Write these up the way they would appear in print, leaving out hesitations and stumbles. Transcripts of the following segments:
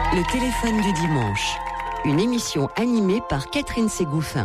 Le téléphone du dimanche. Une émission animée par Catherine Ségouffin.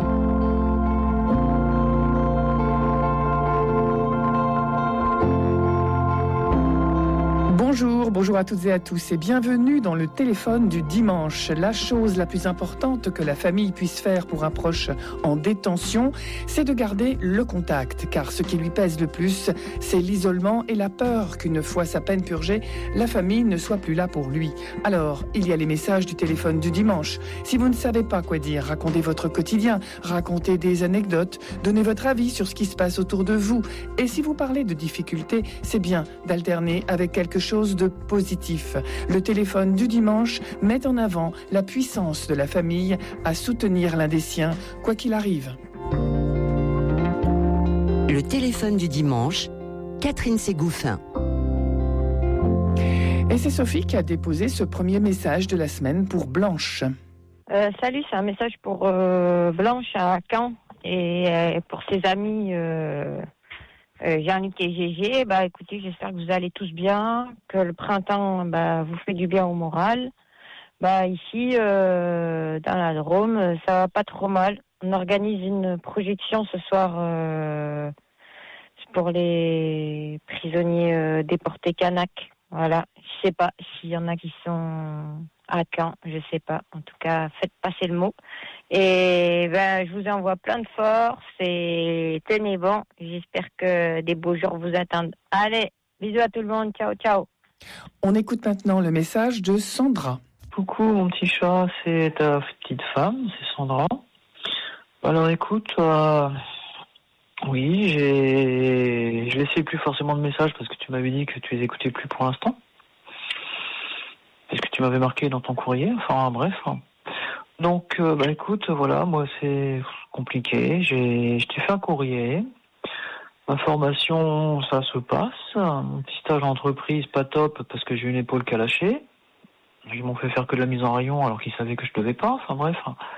Bonjour à toutes et à tous et bienvenue dans le téléphone du dimanche. La chose la plus importante que la famille puisse faire pour un proche en détention, c'est de garder le contact, car ce qui lui pèse le plus, c'est l'isolement et la peur qu'une fois sa peine purgée, la famille ne soit plus là pour lui. Alors, il y a les messages du téléphone du dimanche. Si vous ne savez pas quoi dire, racontez votre quotidien, racontez des anecdotes, donnez votre avis sur ce qui se passe autour de vous. Et si vous parlez de difficultés, c'est bien d'alterner avec quelque chose de positif. Le téléphone du dimanche met en avant la puissance de la famille à soutenir l'un des siens, quoi qu'il arrive. Le téléphone du dimanche, Catherine Ségouffin. Et c'est Sophie qui a déposé ce premier message de la semaine pour Blanche. Salut, c'est un message pour Blanche à Caen et pour ses amis Jean-Luc et Gégé. Écoutez, j'espère que vous allez tous bien, que le printemps vous fait du bien au moral. Ici, dans la Drôme, ça va pas trop mal. On organise une projection ce soir pour les prisonniers déportés Kanak. Voilà, je sais pas s'il y en a qui sont à Caen, je sais pas. En tout cas, faites passer le mot. Et je vous envoie plein de force et tenez bon. J'espère que des beaux jours vous attendent. Allez, bisous à tout le monde. Ciao, ciao. On écoute maintenant le message de Sandra. Coucou mon petit chat, c'est ta petite femme, c'est Sandra. Alors écoute, oui, je laissais plus forcément de messages parce que tu m'avais dit que tu les écoutais plus pour l'instant. C'est ce que tu m'avais marqué dans ton courrier, enfin bref. Donc écoute, voilà, moi c'est compliqué, je t'ai fait un courrier. Ma formation, ça se passe. Mon petit stage en entreprise, pas top parce que j'ai une épaule qui a lâché. Ils m'ont fait faire que de la mise en rayon alors qu'ils savaient que je devais pas, enfin bref.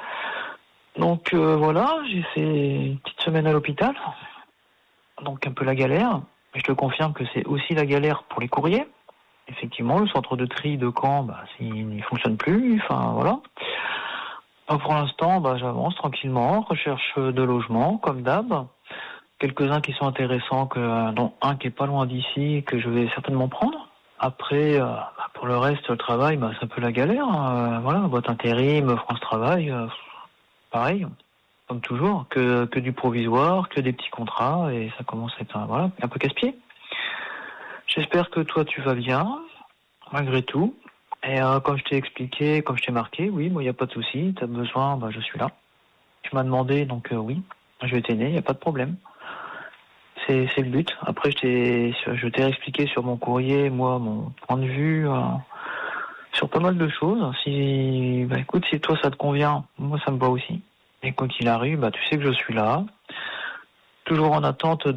Donc voilà, j'ai fait une petite semaine à l'hôpital. Donc un peu la galère. Et je te confirme que c'est aussi la galère pour les courriers. Effectivement, le centre de tri de Caen, il ne fonctionne plus, enfin voilà. Pour l'instant, j'avance tranquillement, recherche de logement, comme d'hab. Quelques-uns qui sont intéressants, dont un qui est pas loin d'ici, que je vais certainement prendre. Après, pour le reste, le travail, c'est un peu la galère. Voilà, boîte intérim, France Travail, pareil, comme toujours, que du provisoire, que des petits contrats, et ça commence à être un peu casse-pied. J'espère que toi tu vas bien, malgré tout. Et comme je t'ai expliqué, comme je t'ai marqué, oui, moi il n'y a pas de souci, tu as besoin, je suis là. Tu m'as demandé, donc oui, je vais t'aider, il n'y a pas de problème. C'est le but. Après, je t'ai expliqué sur mon courrier, moi, mon point de vue sur pas mal de choses. Si toi ça te convient, moi ça me va aussi. Et quoi qu'il arrive, tu sais que je suis là. Toujours en attente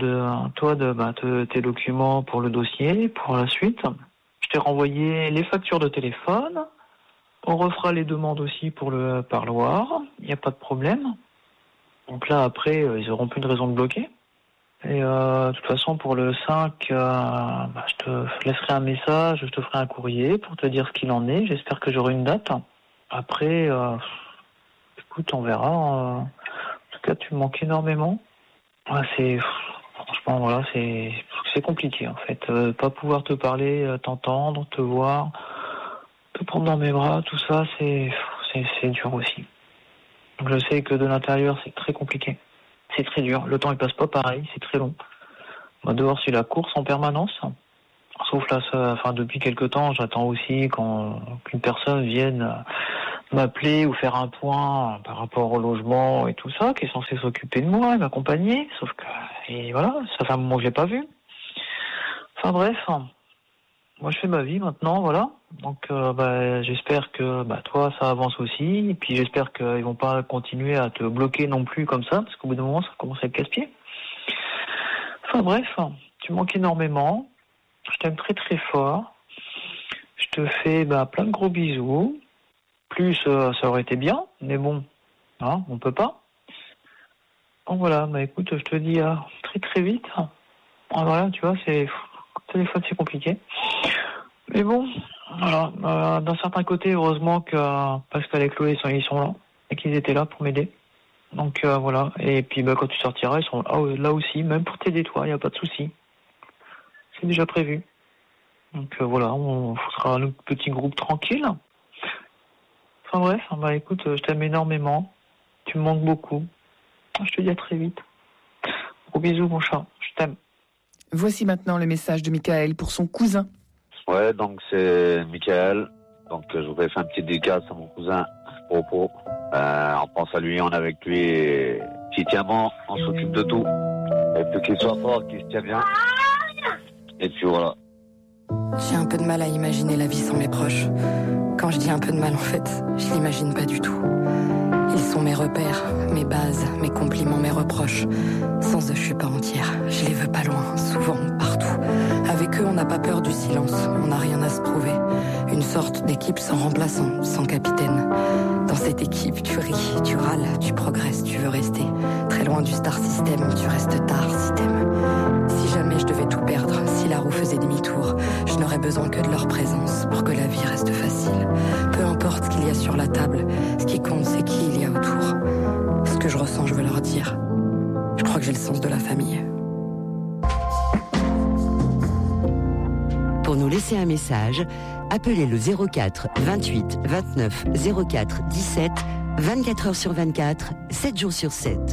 de tes documents pour le dossier, pour la suite. Je t'ai renvoyé les factures de téléphone. On refera les demandes aussi pour le parloir. Il n'y a pas de problème. Donc là, après, ils auront plus de raison de bloquer. Et de toute façon, pour le 5, je te laisserai un message, je te ferai un courrier pour te dire ce qu'il en est. J'espère que j'aurai une date. Après, écoute, on verra. En tout cas, tu me manques énormément. Franchement, voilà, c'est compliqué en fait. Pas pouvoir te parler, t'entendre, te voir, te prendre dans mes bras, tout ça, c'est dur aussi. Donc je sais que de l'intérieur, c'est très compliqué. C'est très dur. Le temps, il passe pas pareil, c'est très long. Dehors, c'est la course en permanence. Sauf là, depuis quelque temps, j'attends aussi qu'une personne vienne m'appeler ou faire un point par rapport au logement et tout ça, qui est censé s'occuper de moi et m'accompagner. Sauf que, et voilà, ça fait un moment que je l'ai pas vu. Enfin bref, moi je fais ma vie maintenant, voilà. Donc j'espère que toi ça avance aussi. Et puis j'espère qu'ils vont pas continuer à te bloquer non plus comme ça, parce qu'au bout d'un moment ça commence à être casse-pied. Enfin bref, tu manques énormément. Je t'aime très très fort. Je te fais plein de gros bisous. Plus ça aurait été bien, mais bon, on peut pas. Donc voilà, écoute, je te dis à très très vite. Voilà, tu vois, le téléphone c'est compliqué. Mais bon, Voilà, d'un certain côté, heureusement que Pascal et Chloé ils sont là et qu'ils étaient là pour m'aider. Donc voilà, et puis quand tu sortiras, ils sont là aussi, même pour t'aider toi, il n'y a pas de souci. C'est déjà prévu. Donc voilà, on sera un petit groupe tranquille. Enfin bref, écoute, je t'aime énormément. Tu me manques beaucoup. Je te dis à très vite. Gros bisous mon chat, je t'aime. Voici maintenant le message de Michael pour son cousin. Ouais, donc c'est Michael. Donc je voudrais faire un petit dédicace à mon cousin Popo. On pense à lui, on est avec lui. Et s'il tient bon, on s'occupe de tout. Et puis qu'il soit fort, qu'il se tient bien. Et puis voilà. J'ai un peu de mal à imaginer la vie sans mes proches. Quand je dis un peu de mal, en fait, je l'imagine pas du tout. Ils sont mes repères, mes bases, mes compliments, mes reproches. Sans eux, je suis pas entière. Je les veux pas loin, souvent, partout. Avec eux, on n'a pas peur du silence. On n'a rien à se prouver. Une sorte d'équipe sans remplaçant, sans capitaine. Dans cette équipe, tu ris, tu râles, tu progresses, tu veux rester. Très loin du star system, tu restes tard si t'aimes. Si jamais je devais tout perdre, si la roue faisait demi-tour, je n'aurais besoin que de leur présence pour que la vie reste facile. Peu importe ce qu'il y a sur la table, ce qui compte, c'est qui il y a autour. Ce que je ressens, je veux leur dire. Je crois que j'ai le sens de la famille. Pour nous laisser un message, appelez le 04 28 29 04 17, 24 heures sur 24, 7 jours sur 7.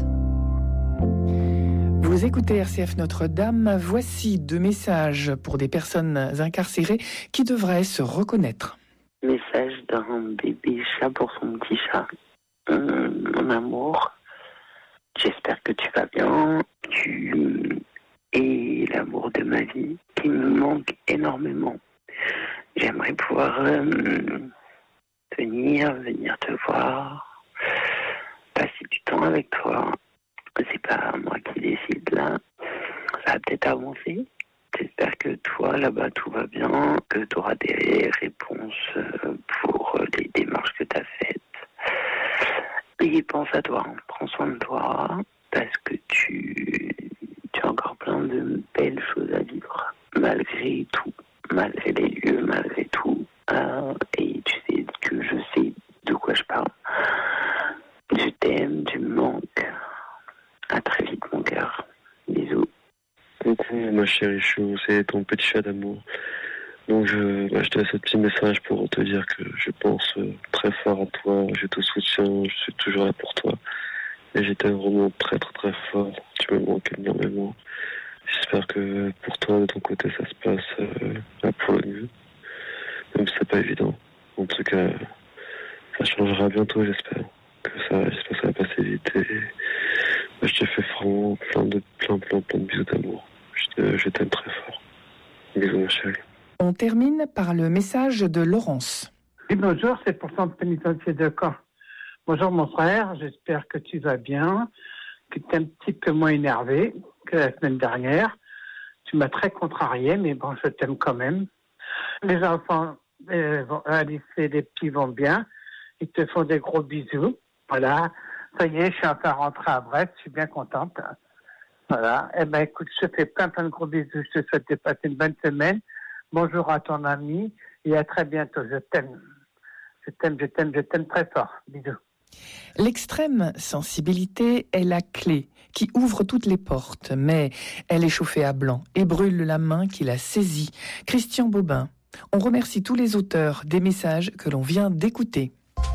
Vous écoutez RCF Notre-Dame. Voici 2 messages pour des personnes incarcérées qui devraient se reconnaître. Message d'un bébé chat pour son petit chat. Mon amour, j'espère que tu vas bien. Tu es l'amour de ma vie qui me manque énormément. J'aimerais pouvoir venir te voir, passer du temps avec toi. C'est pas moi qui décide là. Ça va peut-être avancer. J'espère que toi, là-bas, tout va bien, que tu auras des réponses pour les démarches que tu as faites. Et pense à toi, prends soin de toi, parce que tu as encore plein de belles choses à vivre, malgré tout, malgré les lieux, malgré tout. Et tu sais que je sais de quoi je parle. Je t'aime, tu me manques. À très vite, mon cœur. Bisous. Coucou, ma chérie chou, c'est ton petit chat d'amour. Donc je te laisse ce petit message pour te dire que je pense très fort à toi, je te soutiens, je suis toujours là pour toi. Et j'étais vraiment très très très fort, tu me manques énormément. J'espère que pour toi, de ton côté, ça se passe pour le mieux. Même si c'est pas évident. En tout cas, ça changera bientôt, j'espère. J'espère que ça va passer vite. Et je te fais vraiment plein de bisous d'amour. Je t'aime très fort. Bisous, ma chérie. On termine par le message de Laurence. Oui, bonjour, c'est pour centre pénitentiaire de Caen. Bonjour mon frère, j'espère que tu vas bien, que tu es un petit peu moins énervé que la semaine dernière. Tu m'as très contrarié, mais bon, je t'aime quand même. Les enfants à lycée, les petits vont bien. Ils te font des gros bisous. Voilà, ça y est, je suis enfin rentrée à Brest, je suis bien contente. Voilà, écoute, je te fais plein de gros bisous, je te souhaite de passer une bonne semaine. Bonjour à ton ami et à très bientôt. Je t'aime. Je t'aime très fort. Bisous. L'extrême sensibilité est la clé qui ouvre toutes les portes, mais elle est chauffée à blanc et brûle la main qui la saisit. Christian Bobin. On remercie tous les auteurs des messages que l'on vient d'écouter.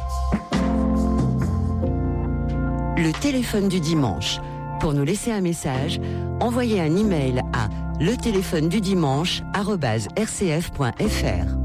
Le téléphone du dimanche. Pour nous laisser un message, envoyez un email à letéléphonedimanche@rcf.fr.